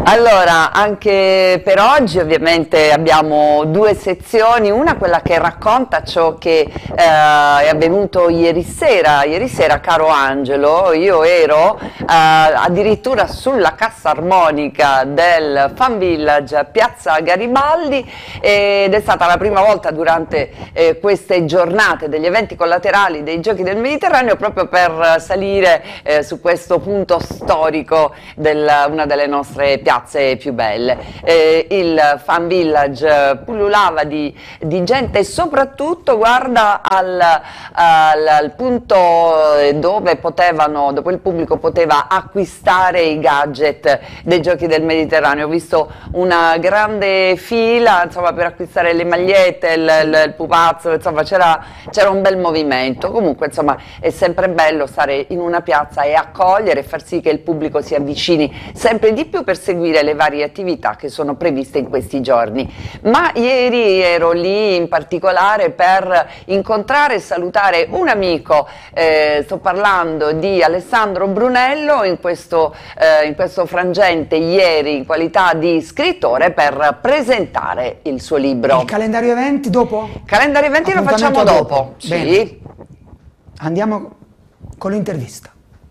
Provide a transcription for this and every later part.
Allora, anche per oggi ovviamente abbiamo due sezioni, una quella che racconta ciò che è avvenuto ieri sera, caro Angelo, io ero addirittura sulla cassa armonica del Fan Village a Piazza Garibaldi ed è stata la prima volta durante queste giornate degli eventi collaterali dei Giochi del Mediterraneo proprio per salire su questo punto storico una delle nostre piazze più belle. Il Fan Village pullulava di gente e soprattutto guarda al punto dove il pubblico poteva acquistare i gadget dei Giochi del Mediterraneo. Ho visto una grande fila, insomma, per acquistare le magliette, il pupazzo, insomma c'era un bel movimento. Comunque, insomma, è sempre bello stare in una piazza e accogliere e far sì che il pubblico si avvicini sempre di più per seguire le varie attività che sono previste in questi giorni. Ma ieri ero lì in particolare per incontrare e salutare un amico, sto parlando di Alessandro Brunello, in questo frangente ieri in qualità di scrittore per presentare il suo libro. Il calendario eventi dopo? Calendario eventi lo facciamo dopo. Sì. Andiamo con l'intervista.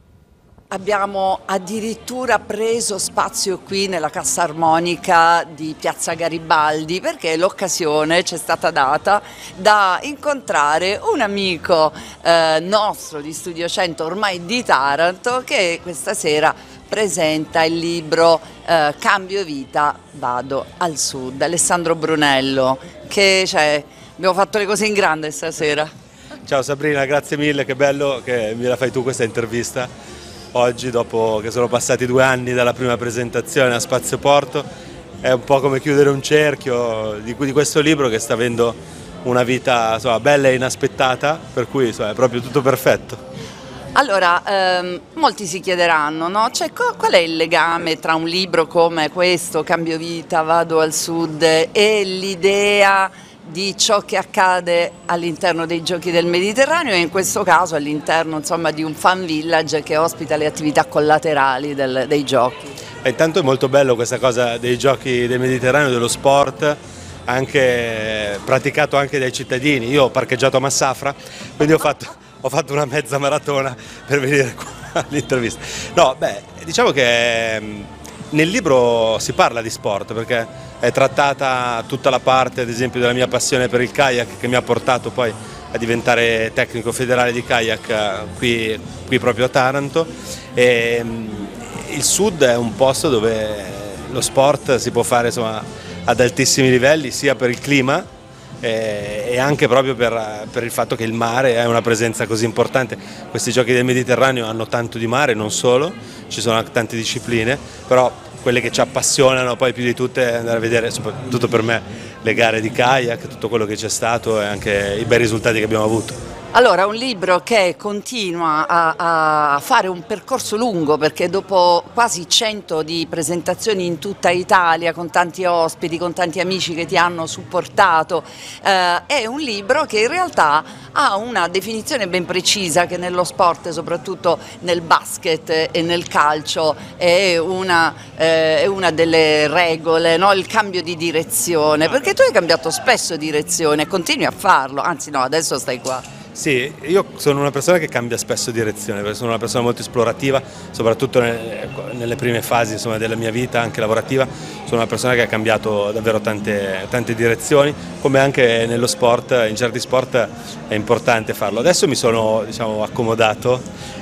Abbiamo addirittura preso spazio qui nella Cassa Armonica di Piazza Garibaldi perché l'occasione ci è stata data da incontrare un amico nostro di Studio 100, ormai di Taranto, che questa sera presenta il libro Cambio vita, vado al sud. Alessandro Brunello, abbiamo fatto le cose in grande stasera. Ciao Sabrina, grazie mille, che bello che me la fai tu questa intervista. Oggi, dopo che sono passati 2 anni dalla prima presentazione a Spazio Porto, è un po' come chiudere un cerchio di questo libro che sta avendo una vita, insomma, bella e inaspettata, per cui, insomma, è proprio tutto perfetto. Allora, molti si chiederanno, no? Cioè, qual è il legame tra un libro come questo, Cambio vita, vado al sud, e l'idea di ciò che accade all'interno dei Giochi del Mediterraneo e in questo caso all'interno, insomma, di un fan village che ospita le attività collaterali dei Giochi? Intanto è molto bello questa cosa dei Giochi del Mediterraneo, dello sport, anche praticato anche dai cittadini. Io ho parcheggiato a Massafra, quindi ho fatto una mezza maratona per venire qua all'intervista. No, diciamo che nel libro si parla di sport perché è trattata tutta la parte, ad esempio, della mia passione per il kayak, che mi ha portato poi a diventare tecnico federale di kayak qui proprio a Taranto. E il sud è un posto dove lo sport si può fare, insomma, ad altissimi livelli, sia per il clima e anche proprio per il fatto che il mare è una presenza così importante. Questi Giochi del Mediterraneo hanno tanto di mare, non solo, ci sono anche tante discipline, però quelle che ci appassionano poi più di tutte è andare a vedere, soprattutto per me, le gare di kayak, tutto quello che c'è stato e anche i bei risultati che abbiamo avuto. Allora, un libro che continua a fare un percorso lungo, perché dopo quasi 100 di presentazioni in tutta Italia, con tanti ospiti, con tanti amici che ti hanno supportato, è un libro che in realtà ha una definizione ben precisa, che nello sport, soprattutto nel basket e nel calcio, è una delle regole, no? Il cambio di direzione, perché tu hai cambiato spesso direzione e continui a farlo, anzi no, adesso stai qua. Sì, io sono una persona che cambia spesso direzione, perché sono una persona molto esplorativa, soprattutto nelle prime fasi, insomma, della mia vita, anche lavorativa. Sono una persona che ha cambiato davvero tante direzioni, come anche nello sport. In certi sport è importante farlo. Adesso mi sono, diciamo, accomodato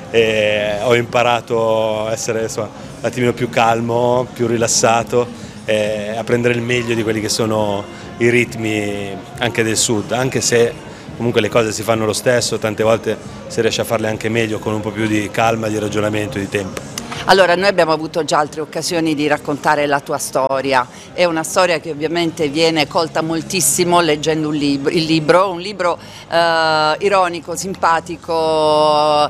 e ho imparato a essere, insomma, un attimino più calmo, più rilassato, a prendere il meglio di quelli che sono i ritmi anche del sud, anche se comunque le cose si fanno lo stesso, tante volte si riesce a farle anche meglio con un po' più di calma, di ragionamento, di tempo. Allora, noi abbiamo avuto già altre occasioni di raccontare la tua storia, è una storia che ovviamente viene colta moltissimo leggendo il libro, un libro ironico, simpatico,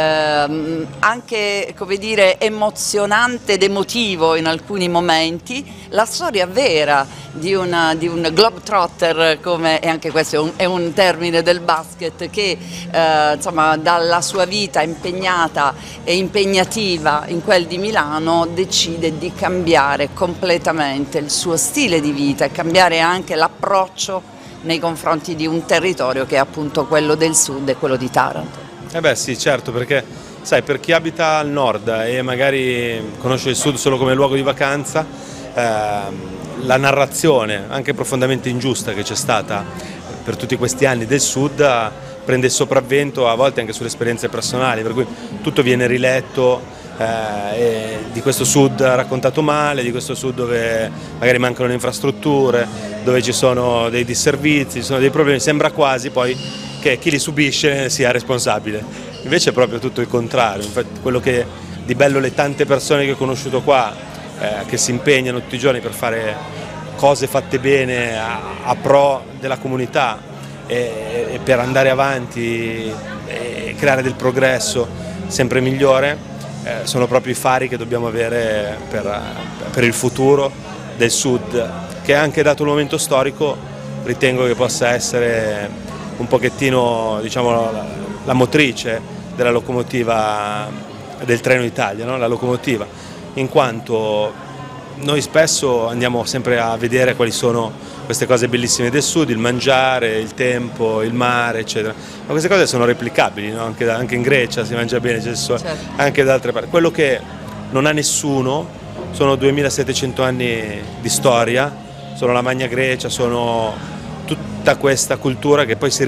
anche, come dire, emozionante ed emotivo in alcuni momenti, la storia vera di un globetrotter, come, e anche questo è un termine del basket, che insomma, dalla sua vita impegnata e impegnativa in quel di Milano, decide di cambiare completamente il suo stile di vita e cambiare anche l'approccio nei confronti di un territorio che è appunto quello del sud e quello di Taranto. Eh beh sì, certo, perché sai, per chi abita al nord e magari conosce il sud solo come luogo di vacanza, la narrazione, anche profondamente ingiusta, che c'è stata per tutti questi anni del sud prende il sopravvento a volte anche sulle esperienze personali, per cui tutto viene riletto di questo sud raccontato male, di questo sud dove magari mancano le infrastrutture, dove ci sono dei disservizi, ci sono dei problemi, sembra quasi poi che chi li subisce sia responsabile. Invece è proprio tutto il contrario. Infatti, quello che di bello le tante persone che ho conosciuto qua, che si impegnano tutti i giorni per fare cose fatte bene a pro della comunità e per andare avanti e creare del progresso sempre migliore, sono proprio i fari che dobbiamo avere per il futuro del Sud, che anche dato il momento storico ritengo che possa essere un pochettino, diciamo, la motrice della locomotiva del Treno Italia, no? La locomotiva, in quanto noi spesso andiamo sempre a vedere quali sono queste cose bellissime del sud, il mangiare, il tempo, il mare, eccetera. Ma queste cose sono replicabili, no? Anche in Grecia si mangia bene, certo, anche da altre parti. Quello che non ha nessuno sono 2700 anni di storia, sono la Magna Grecia, sono tutta questa cultura che poi si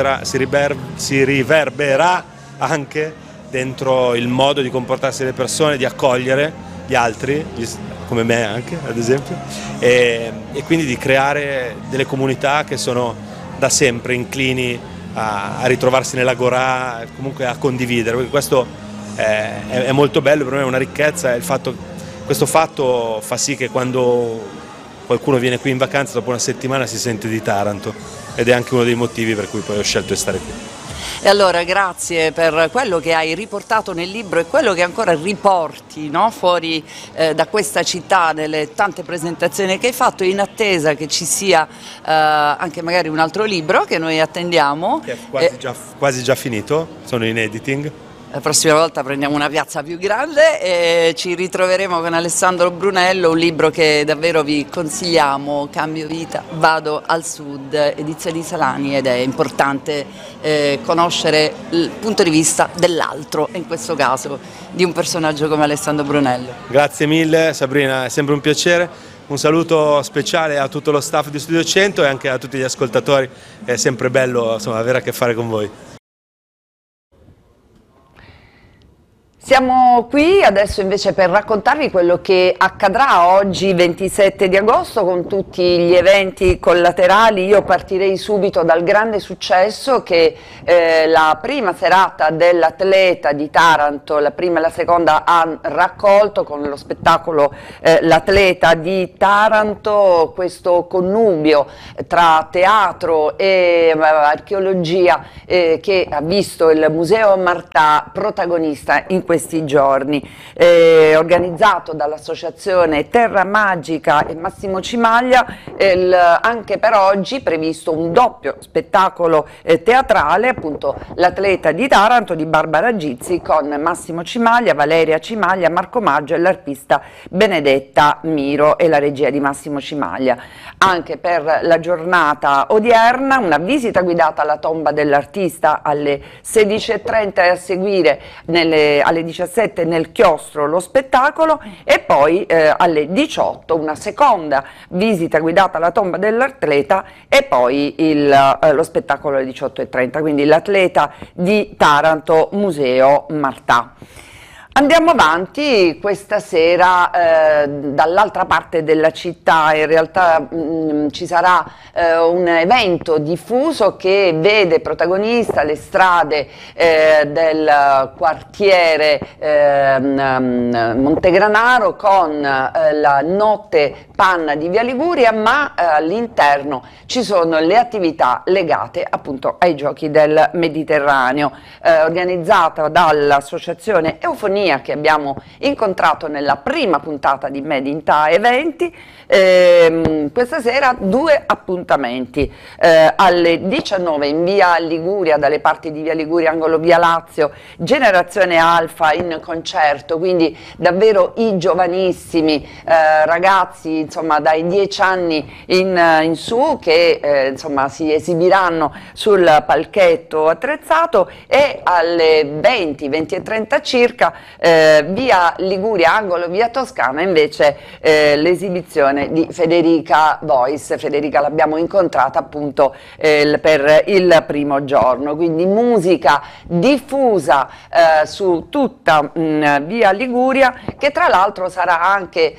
riverbera anche dentro il modo di comportarsi delle persone, di accogliere gli altri, come me anche ad esempio, e quindi di creare delle comunità che sono da sempre inclini a ritrovarsi nell'agorà, comunque a condividere, perché questo è molto bello, per me è una ricchezza, questo fatto fa sì che quando qualcuno viene qui in vacanza dopo una settimana si sente di Taranto, ed è anche uno dei motivi per cui poi ho scelto di stare qui. E allora grazie per quello che hai riportato nel libro e quello che ancora riporti, no? Fuori da questa città, nelle tante presentazioni che hai fatto, in attesa che ci sia anche magari un altro libro che noi attendiamo. Che è quasi già finito, sono in editing. La prossima volta prendiamo una piazza più grande e ci ritroveremo con Alessandro Brunello, un libro che davvero vi consigliamo, Cambio vita, vado al sud, edizioni Salani, ed è importante conoscere il punto di vista dell'altro, in questo caso di un personaggio come Alessandro Brunello. Grazie mille Sabrina, è sempre un piacere. Un saluto speciale a tutto lo staff di Studio 100 e anche a tutti gli ascoltatori, è sempre bello, insomma, avere a che fare con voi. Siamo qui adesso invece per raccontarvi quello che accadrà oggi 27 di agosto con tutti gli eventi collaterali. Io partirei subito dal grande successo che la prima serata dell'atleta di Taranto, la prima e la seconda, ha raccolto con lo spettacolo L'atleta di Taranto, questo connubio tra teatro e archeologia che ha visto il Museo Martà protagonista in questi giorni, organizzato dall'associazione Terra Magica e Massimo Cimaglia. Anche per oggi previsto un doppio spettacolo teatrale, appunto L'atleta di Taranto di Barbara Gizzi con Massimo Cimaglia, Valeria Cimaglia, Marco Maggio e l'artista Benedetta Miro e la regia di Massimo Cimaglia. Anche per la giornata odierna una visita guidata alla tomba dell'artista alle 16:30 e a seguire alle 17 nel chiostro lo spettacolo, e poi alle 18 una seconda visita guidata alla tomba dell'atleta e poi lo spettacolo alle 18:30, quindi L'atleta di Taranto, Museo Martà. Andiamo avanti questa sera dall'altra parte della città. In realtà ci sarà un evento diffuso che vede protagonista le strade del quartiere Montegranaro con la notte panna di Via Liguria, ma all'interno ci sono le attività legate appunto ai Giochi del Mediterraneo, organizzata dall'associazione Eufonia compagnia che abbiamo incontrato nella prima puntata di Made in Ta Eventi. Questa sera 2 appuntamenti, alle 19 in via Liguria, dalle parti di via Liguria, angolo via Lazio, Generazione Alfa in concerto, quindi davvero i giovanissimi ragazzi, insomma dai 10 anni in su, che insomma si esibiranno sul palchetto attrezzato, e alle 20:30 circa via Liguria, angolo via Toscana, invece l'esibizione di Federica Voice. Federica l'abbiamo incontrata appunto per il primo giorno, quindi musica diffusa su tutta via Liguria, che tra l'altro sarà anche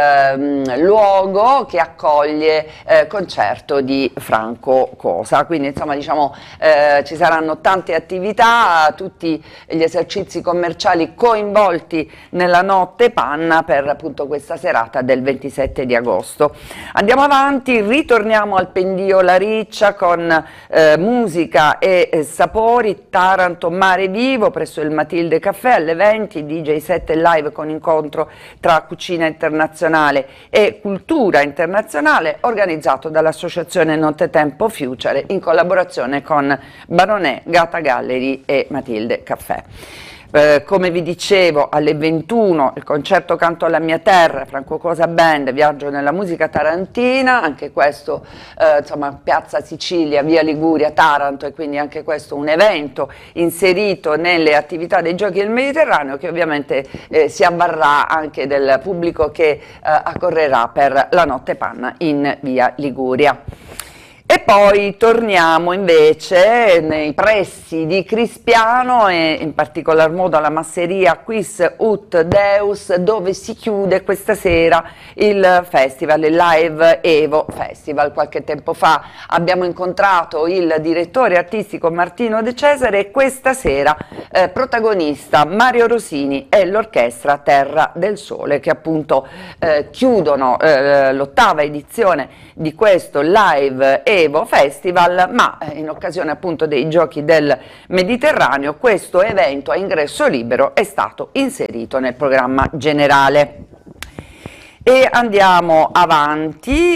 luogo che accoglie concerto di Franco Cosa, quindi insomma diciamo ci saranno tante attività, tutti gli esercizi commerciali coinvolti nella notte panna per appunto questa serata del 27 di agosto. Andiamo avanti, ritorniamo al Pendio La Riccia con musica e sapori. Taranto Mare Vivo presso il Matilde Caffè alle 20, DJ set e live con incontro tra cucina internazionale e cultura internazionale, organizzato dall'associazione Nottetempo Future in collaborazione con Baronè, Gata Gallery e Matilde Caffè. Come vi dicevo, alle 21 il concerto Canto alla mia terra, Franco Cosa Band, viaggio nella musica tarantina, anche questo insomma Piazza Sicilia, via Liguria, Taranto, e quindi anche questo un evento inserito nelle attività dei Giochi del Mediterraneo, che ovviamente si avvarrà anche del pubblico che accorrerà per la notte panna in via Liguria. E poi torniamo invece nei pressi di Crispiano, e in particolar modo alla masseria Quis Ut Deus, dove si chiude questa sera il festival, il Live Evo Festival. Qualche tempo fa abbiamo incontrato il direttore artistico Martino De Cesare, e questa sera protagonista Mario Rosini e l'orchestra Terra del Sole, che appunto chiudono l'8ª edizione di questo Live Evo Festival, ma in occasione appunto dei Giochi del Mediterraneo questo evento a ingresso libero è stato inserito nel programma generale. E andiamo avanti,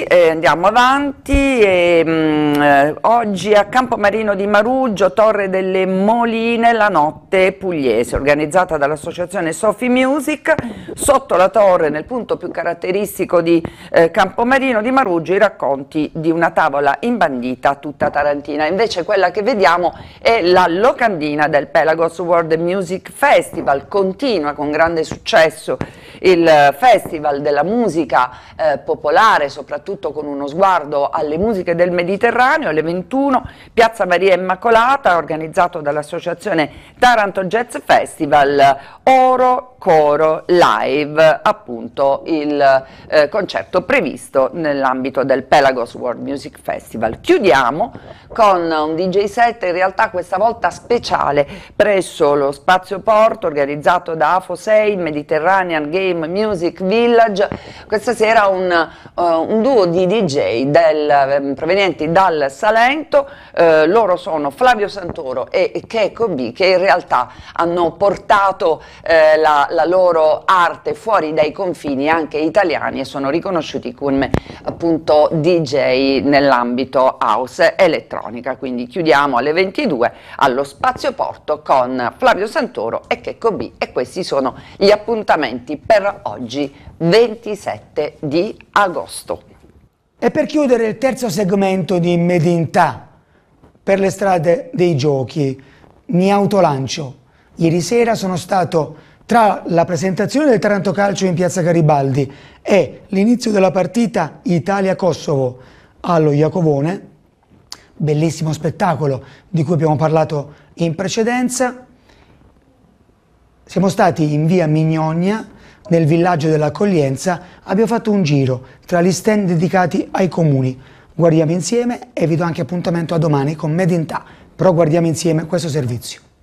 oggi a Campomarino di Maruggio, Torre delle Moline, la notte pugliese, organizzata dall'associazione Sofi Music. Sotto la torre, nel punto più caratteristico di Campomarino di Maruggio, i racconti di una tavola imbandita tutta tarantina. Invece quella che vediamo è la locandina del Pelagos World Music Festival. Continua con grande successo il festival della musica popolare, soprattutto con uno sguardo alle musiche del Mediterraneo. Alle 21 Piazza Maria Immacolata, organizzato dall'associazione Taranto Jazz Festival, Oro Coro Live, appunto il concerto previsto nell'ambito del Pelagos World Music Festival. Chiudiamo con un DJ set, in realtà questa volta speciale, presso lo Spazio Porto, organizzato da AFO6 Mediterranean Game Music Village. Questa sera un duo di DJ provenienti dal Salento, loro sono Flavio Santoro e Checco B, che in realtà hanno portato la loro arte fuori dai confini anche italiani, e sono riconosciuti come appunto DJ nell'ambito house elettronica. Quindi chiudiamo alle 22 allo Spazio Porto con Flavio Santoro e Checco B, e questi sono gli appuntamenti per oggi 27 di agosto. E per chiudere il terzo segmento di Made in Ta, per le strade dei giochi, mi autolancio. Ieri sera sono stato tra la presentazione del Taranto Calcio in Piazza Garibaldi e l'inizio della partita Italia-Kosovo allo Iacovone, bellissimo spettacolo di cui abbiamo parlato in precedenza. Siamo stati in via Mignonia, nel villaggio dell'accoglienza, abbiamo fatto un giro tra gli stand dedicati ai comuni. Guardiamo insieme e vi do anche appuntamento a domani con Made in Ta, però guardiamo insieme questo servizio.